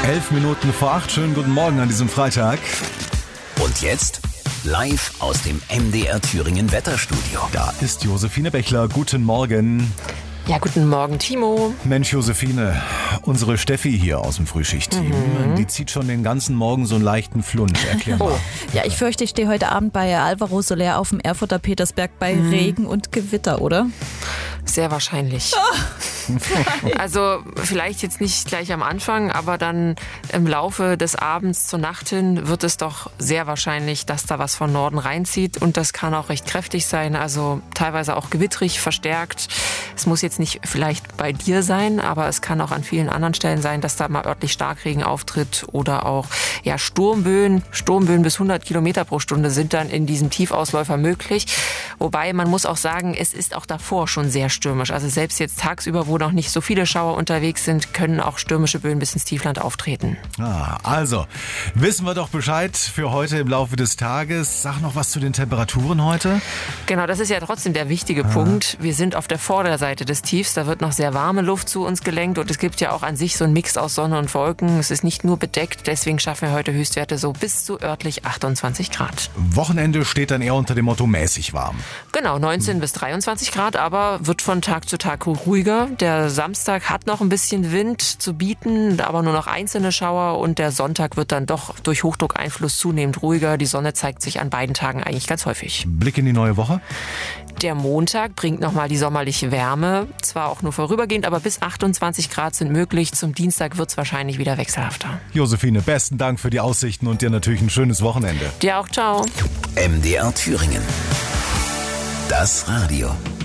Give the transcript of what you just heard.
7:11. Schönen guten Morgen an diesem Freitag. Und jetzt live aus dem MDR Thüringen Wetterstudio. Da ist Josephine Bechler. Guten Morgen. Ja, guten Morgen, Timo. Mensch, Josephine, unsere Steffi hier aus dem Frühschichtteam, die zieht schon den ganzen Morgen so einen leichten Flunsch. Erklär mal. Ja, ich fürchte, ich stehe heute Abend bei Alvaro Soler auf dem Erfurter Petersberg bei Regen und Gewitter, oder? Sehr wahrscheinlich. Also vielleicht jetzt nicht gleich am Anfang, aber dann im Laufe des Abends zur Nacht hin wird es doch sehr wahrscheinlich, dass da was von Norden reinzieht. Und das kann auch recht kräftig sein, also teilweise auch gewittrig, verstärkt. Es muss jetzt nicht vielleicht bei dir sein, aber es kann auch an vielen anderen Stellen sein, dass da mal örtlich Starkregen auftritt oder auch Sturmböen. Sturmböen bis 100 Kilometer pro Stunde sind dann in diesem Tiefausläufer möglich. Wobei man muss auch sagen, es ist auch davor schon sehr stürmisch. Also selbst jetzt tagsüber, wo noch nicht so viele Schauer unterwegs sind, können auch stürmische Böen bis ins Tiefland auftreten. Also, wissen wir doch Bescheid für heute im Laufe des Tages. Sag noch was zu den Temperaturen heute. Genau, das ist ja trotzdem der wichtige Punkt. Wir sind auf der Vorderseite des Tiefs. Da wird noch sehr warme Luft zu uns gelenkt. Und es gibt ja auch an sich so einen Mix aus Sonne und Wolken. Es ist nicht nur bedeckt. Deswegen schaffen wir heute Höchstwerte so bis zu örtlich 28 Grad. Wochenende steht dann eher unter dem Motto mäßig warm. Genau, 19 bis 23 Grad, aber wird von Tag zu Tag ruhiger. Der Samstag hat noch ein bisschen Wind zu bieten, aber nur noch einzelne Schauer. Und der Sonntag wird dann doch durch Hochdruckeinfluss zunehmend ruhiger. Die Sonne zeigt sich an beiden Tagen eigentlich ganz häufig. Blick in die neue Woche. Der Montag bringt nochmal die sommerliche Wärme. Zwar auch nur vorübergehend, aber bis 28 Grad sind möglich. Zum Dienstag wird es wahrscheinlich wieder wechselhafter. Josephine, besten Dank für die Aussichten und dir natürlich ein schönes Wochenende. Dir auch, ciao. MDR Thüringen. Das Radio.